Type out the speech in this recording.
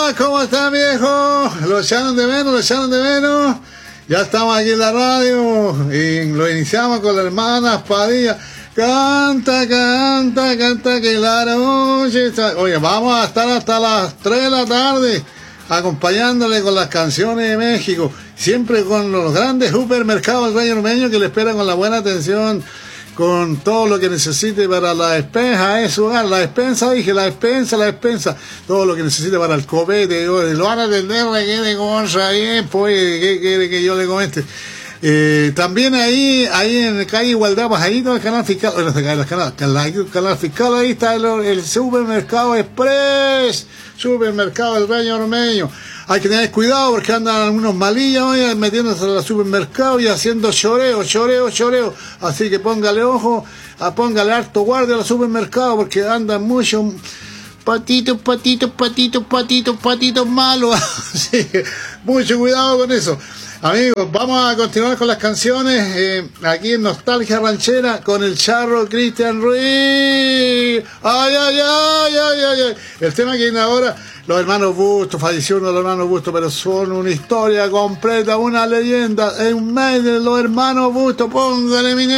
¿Cómo está, viejo? ¿Lo echaron de menos? ¿Lo echaron de menos? Ya estamos aquí en la radio y lo iniciamos con la hermana Padilla. Canta, canta, canta que la noche está... Oye, vamos a estar hasta las 3 de la tarde acompañándole con las canciones de México, siempre con los grandes supermercados del Rey Ormeño que le esperan con la buena atención, con todo lo que necesite para la despensa de su hogar, la despensa, dije, la despensa, todo lo que necesite para el copete, lo van a atender, le quede contra bien, pues, ¿qué quiere que yo le comente? También ahí en calle Igualdad, bajadito del canal fiscal, el canal fiscal, ahí está el supermercado Express, supermercado del Rey Ormeño. Hay que tener cuidado porque andan algunos malillas hoy metiéndose al supermercado y haciendo choreo. Así que póngale ojo, póngale harto guardia al supermercado porque andan muchos patitos malos. Así que mucho cuidado con eso. Amigos, vamos a continuar con las canciones aquí en Nostalgia Ranchera con el charro Cristian Ruiz. Ay. El tema que viene ahora, los hermanos Bustos, falleció uno de los hermanos Bustos, pero son una historia completa, una leyenda, en medio de los hermanos Bustos, póngale mi